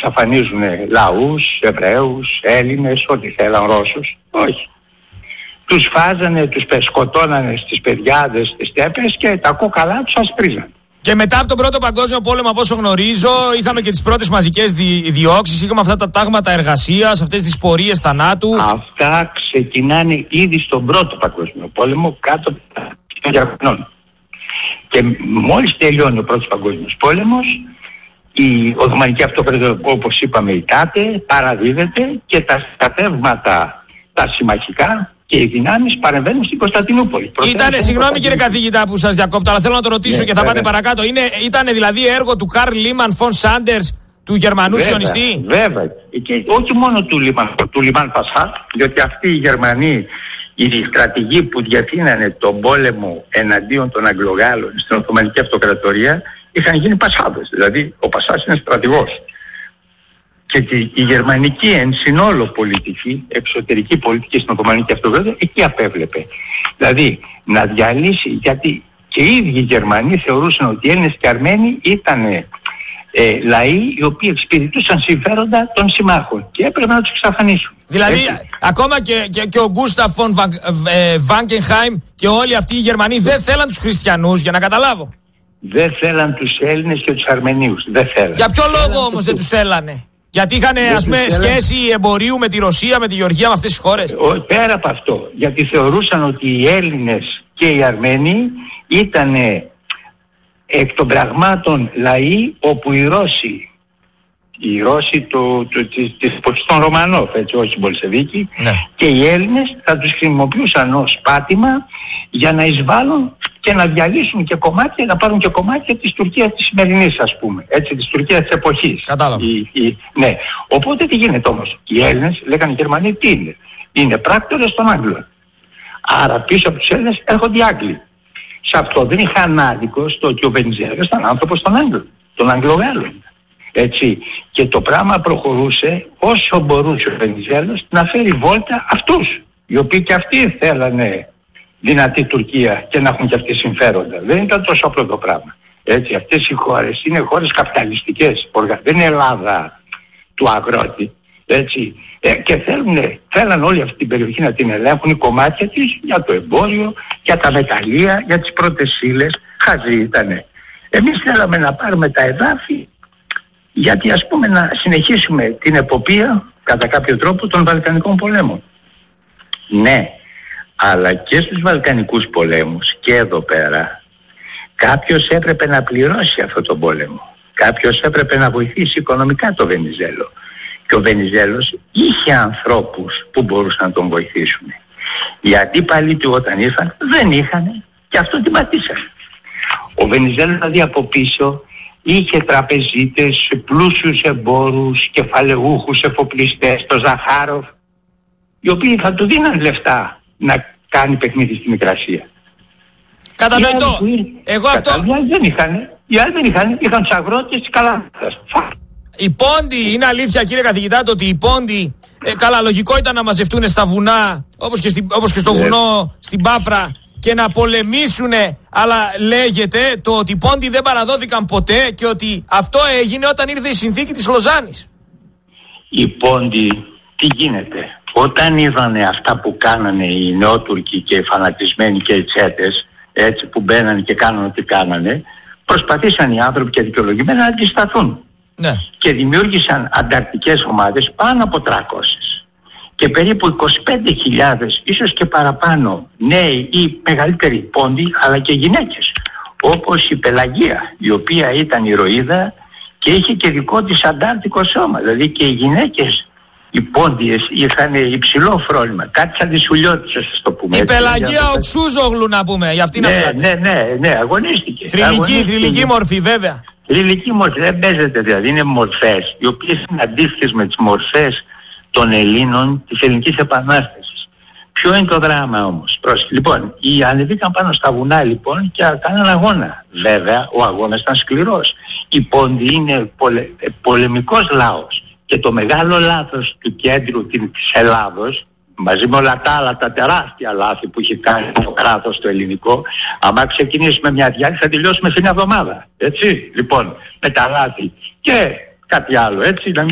εξαφανίζουν λαούς, Εβραίους, Έλληνες, ό,τι θέλαν, Ρώσους. Όχι. Τους φάζανε, τους σκοτώνανε στις πεδιάδες, στις στέπες και τα κόκαλά τους ασπρίζαν. Και μετά από τον Πρώτο Παγκόσμιο Πόλεμο, από όσο γνωρίζω, είχαμε και τις πρώτες μαζικές διώξεις, είχαμε αυτά τα τάγματα εργασίας, αυτές τις πορείες θανάτου. Αυτά ξεκινάνε ήδη στον Πρώτο Παγκόσμιο Πόλεμο, κάτω από των Γερμανών. Και μόλις τελειώνει ο Πρώτος Παγκόσμιος Πόλεμος, η Οθωμανική Αυτοκρατορία, όπως είπαμε, ητάται, παραδίδεται και τα στρατεύματα, τα συμμαχικά και οι δυνάμεις παρεμβαίνουν στην Κωνσταντινούπολη. Ήτανε, συγγνώμη κύριε καθηγητά που σας διακόπτω, αλλά θέλω να το ρωτήσω και θα πάτε παρακάτω. Ήτανε δηλαδή έργο του Καρλ Λίμαν φον Σάντερς, του Γερμανού σιωνιστή? Βέβαια. Και όχι μόνο του Λίμαν Πασχά, διότι αυτοί οι Γερμανοί, οι στρατηγοί που διευθύνανε τον πόλεμο εναντίον των Αγγλογάλων στην Οθωμανική Αυτοκρατορία, είχαν γίνει Πασχάδες. Δηλαδή ο Πασχάς είναι στρατηγός. Και η γερμανική εν συνόλο πολιτική, εξωτερική πολιτική στην Οθωμανική Αυτοκρατορία, εκεί απέβλεπε. Δηλαδή να διαλύσει, γιατί και οι ίδιοι οι Γερμανοί θεωρούσαν ότι οι Έλληνες και Αρμένοι ήταν λαοί οι οποίοι εξυπηρετούσαν συμφέροντα των συμμάχων και έπρεπε να τους εξαφανίσουν. Δηλαδή ακόμα και ο Γκούσταφ φον Βάγκενχάιμ και όλοι αυτοί οι Γερμανοί δεν θέλαν τους χριστιανούς, για να καταλάβω. Δεν θέλαν τους Έλληνες και τους Αρμενίους. Δεν θέλαν. Για ποιο λόγο όμως δεν τους θέλανε? Γιατί είχαν σχέση εμπορίου με τη Ρωσία, με τη Γεωργία, με αυτές τις χώρες? Πέρα από αυτό. Γιατί θεωρούσαν ότι οι Έλληνες και οι Αρμένοι ήταν εκ των πραγμάτων λαοί όπου οι Ρώσοι των Ρωμανόφ, έτσι, όχι οι Μπολσεβίκοι, και οι Έλληνες θα τους χρησιμοποιούσαν ως πάτημα για να εισβάλλουν και να διαλύσουν και κομμάτια, να πάρουν και κομμάτια της Τουρκίας της σημερινής, ας πούμε, έτσι, της Τουρκίας της εποχής. Κατάλαβα. Ναι. Οπότε τι γίνεται όμως? Οι Έλληνες λέγανε οι Γερμανοί τι είναι? Είναι πράκτορες των Άγγλων. Άρα πίσω από τους Έλληνες έρχονται οι Άγγλοι. Σε αυτό δεν είχαν άδικο στο ότι ο Βενιζέλος ήταν άνθρωπος των Άγγλων, των Αγγλογάλων. Έτσι. Και το πράγμα προχωρούσε όσο μπορούσε ο Βενιζέλος να φέρει βόλτα αυτούς, οι οποίοι και αυτοί θέλανε δυνατή Τουρκία και να έχουν και αυτοί συμφέροντα. Δεν ήταν τόσο απλό το πράγμα. Έτσι. Αυτές οι χώρες είναι χώρες καπιταλιστικές. Δεν είναι Ελλάδα του αγρότη. Έτσι. Και θέλαν όλη αυτή την περιοχή να την ελέγχουν, οι κομμάτια της, για το εμπόριο, για τα μεταλλεία, για τις πρώτες ύλες. Χαζοί ήτανε. Εμείς θέλαμε να πάρουμε τα εδάφη, γιατί ας πούμε να συνεχίσουμε την εποπία κατά κάποιο τρόπο των Βαλκανικών πολέμων. Ναι, αλλά και στους Βαλκανικούς πολέμους και εδώ πέρα κάποιος έπρεπε να πληρώσει αυτό τον πόλεμο. Κάποιος έπρεπε να βοηθήσει οικονομικά το Βενιζέλο. Και ο Βενιζέλος είχε ανθρώπους που μπορούσαν να τον βοηθήσουν. Οι αντίπαλοι του όταν ήρθαν δεν είχαν και αυτό την πατήσανε. Ο Βενιζέλος δηλαδή από πίσω είχε τραπεζίτες, πλούσιους εμπόρους, κεφαλαιούχους, εφοπλιστές, το Ζαχάροφ, οι οποίοι θα του δίναν λεφτά να κάνει παιχνίδι στη Μικρασία. Κατανοητό. Εγώ αυτό... Οι άλλοι δεν είχαν τους αγρότες της Καλάθας. Οι πόντοι, είναι αλήθεια κύριε καθηγητά, το ότι οι πόντοι, καλά λογικό ήταν να μαζευτούν στα βουνά, όπως και στο βουνό στην Πάφρα, και να πολεμήσουνε, αλλά λέγεται το ότι οι πόντοι δεν παραδόθηκαν ποτέ και ότι αυτό έγινε όταν ήρθε η συνθήκη της Λοζάνης. Οι πόντοι, τι γίνεται? Όταν είδανε αυτά που κάνανε οι νεότουρκοι και οι φανατισμένοι και οι τσέτες, έτσι, που μπαίνανε και κάνανε ό,τι κάνανε, προσπαθήσαν οι άνθρωποι και δικαιολογημένα να αντισταθούν. Ναι. Και δημιούργησαν ανταρτικές ομάδες πάνω από 300. Και περίπου 25.000, ίσως και παραπάνω, νέοι ή μεγαλύτεροι πόντοι, αλλά και γυναίκες. Όπως η Πελαγία, η οποία ήταν ηρωίδα και είχε και δικό της αντάρτικο σώμα. Δηλαδή και οι γυναίκες, οι πόντιες, είχαν υψηλό φρόνημα. Κάτι σαν τη Σουλιώτης, ας το πούμε. Η Πελαγία Οξούζογλου, να πούμε, για αυτήν ναι, αγωνίστηκε. Θρυλική μορφή, βέβαια. Θρυλική μορφή, δεν παίζεται δηλαδή, είναι μορφές, οι οποίες είναι αντίστοιχες με τις μορφές των Ελλήνων της Ελληνικής Επανάστασης. Ποιο είναι το δράμα όμως? Λοιπόν, οι ανεβήκαν πάνω στα βουνά λοιπόν και κάναν αγώνα. Βέβαια, ο αγώνας ήταν σκληρός. Οι πόντοι είναι πολεμικός λαός. Και το μεγάλο λάθος του κέντρου της Ελλάδος, μαζί με όλα τα άλλα τα τεράστια λάθη που έχει κάνει το κράτος το ελληνικό, άμα ξεκινήσουμε μια διάρκεια θα τελειώσουμε σε μια εβδομάδα. Έτσι, λοιπόν, με τα λάθη και κάτι άλλο, έτσι,